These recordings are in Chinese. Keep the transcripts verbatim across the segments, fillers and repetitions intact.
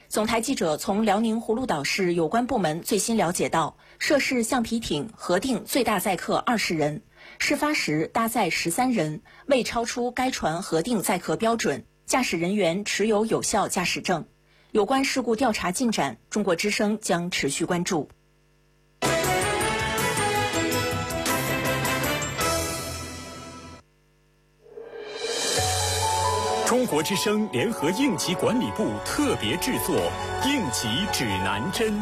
总台记者从辽宁葫芦岛市有关部门最新了解到，涉事橡皮艇核定最大载客二十人，事发时搭载十三人，未超出该船核定载客标准，驾驶人员持有有效驾驶证。有关事故调查进展，中国之声将持续关注。 中国之声联合应急管理部特别制作《应急指南针》。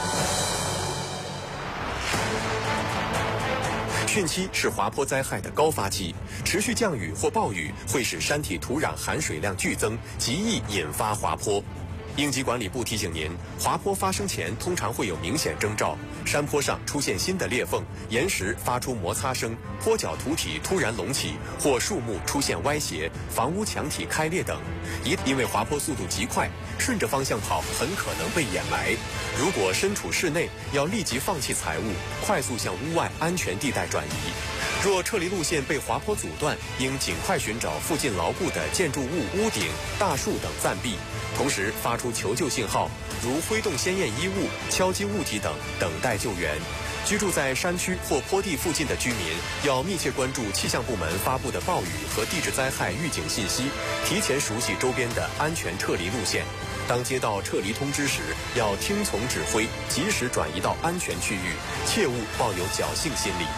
汛期是滑坡灾害的高发期，持续降雨或暴雨会使山体土壤含水量剧增，极易引发滑坡。应急管理部提醒您，滑坡发生前通常会有明显征兆，山坡上出现新的裂缝，岩石发出摩擦声，坡脚土体突然隆起，或树木出现歪斜，房屋墙体开裂等。一因为滑坡速度极快，顺着方向跑很可能被掩埋。如果身处室内，要立即放弃财物，快速向屋外安全地带转移。若撤离路线被滑坡阻断，应尽快寻找附近牢固的建筑物、屋顶、大树等暂避，同时发出求救信号，如挥动鲜艳衣物、敲击物体等，等待救援。居住在山区或坡地附近的居民要密切关注气象部门发布的暴雨和地质灾害预警信息，提前熟悉周边的安全撤离路线。当接到撤离通知时，要听从指挥，及时转移到安全区域，切勿抱有侥幸心理。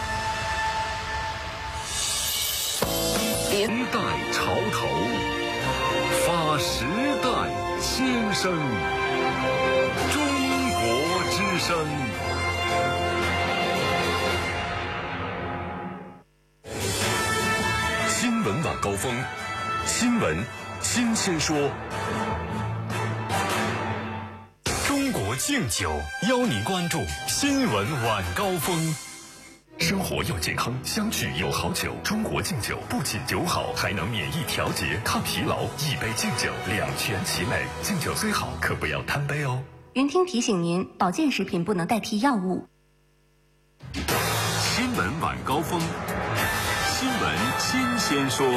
时代潮头，发时代先声。中国之声。新闻晚高峰，新闻新鲜说。中国敬酒邀您关注新闻晚高峰。生活要健康，相聚有好酒。中国敬酒不仅酒好，还能免疫调节、抗疲劳。一杯敬酒，两全其美。敬酒虽好，可不要贪杯哦。 云听提醒您，保健食品不能代替药物。 新闻晚高峰，新闻新鲜说。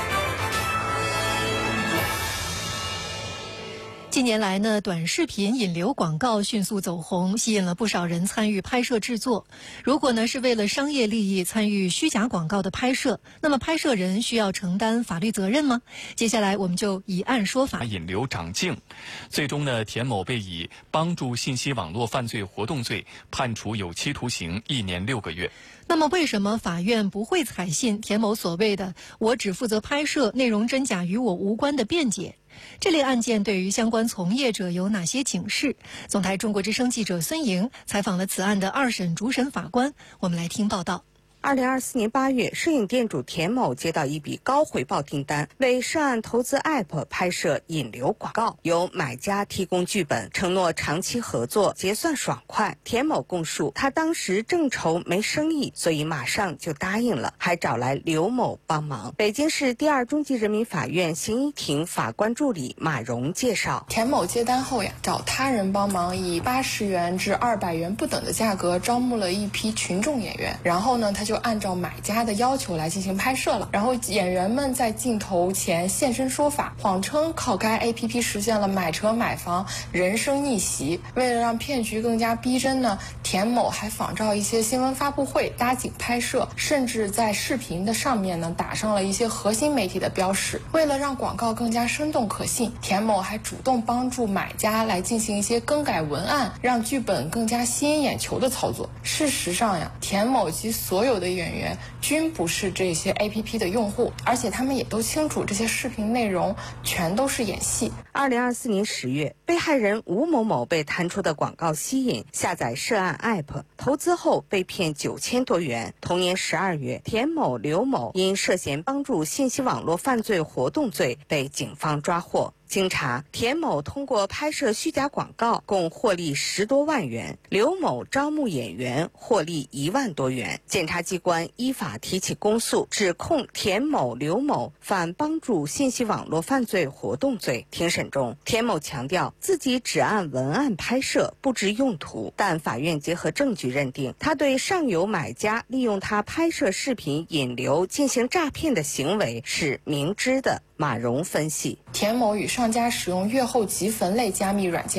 近年来呢，短视频引流广告迅速走红，吸引了不少人参与拍摄制作。如果呢是为了商业利益参与虚假广告的拍摄，那么拍摄人需要承担法律责任吗？接下来我们就以案说法。 引流长镜，最终呢，田某被以帮助信息网络犯罪活动罪判处有期徒刑一年六个月。 那么为什么法院不会采信田某所谓的“我只负责拍摄，内容真假与我无关”的辩解？这类案件对于相关从业者有哪些警示？总台中国之声记者孙莹采访了此案的二审主审法官，我们来听报道。 二零二四年八月，摄影店主田某接到一笔高回报订单，为涉案投资 App 拍摄引流广告，由买家提供剧本，承诺长期合作，结算爽快。田某供述，他当时正愁没生意，所以马上就答应了，还找来刘某帮忙。北京市第二中级人民法院刑一庭法官助理马荣介绍， 田某接单后呀，找他人帮忙，以八十元至二百元不等的价格招募了一批群众演员，然后呢，他就就按照买家的要求来进行拍摄了。然后演员们在镜头前现身说法，谎称靠该 A P P 实现了买车买房、人生逆袭。为了让骗局更加逼真呢，田某还仿照一些新闻发布会搭景拍摄，甚至在视频的上面呢打上了一些核心媒体的标识。为了让广告更加生动可信，田某还主动帮助买家来进行一些更改文案，让剧本更加吸引眼球的操作。事实上呀，田某及所有的演员均不是这些 A P P 的用户，而且他们也都清楚这些视频内容全都是演戏。 二零二四年十月，被害人吴某某被弹出的广告吸引，下载涉案 App， 投资后被骗九千多元。同年十二月，田某、刘某因涉嫌帮助信息网络犯罪活动罪被警方抓获。经查，田某通过拍摄虚假广告共获利十多万元，刘某招募演员获利一万多元。检察机关依法提起公诉，指控田某、刘某犯帮助信息网络犯罪活动罪。庭审中，田某强调自己只按文案拍摄，不知用途，但法院结合证据认定，他对上游买家利用他拍摄视频引流进行诈骗的行为是明知的。马荣分析， 田某与商家使用阅后即焚类加密软件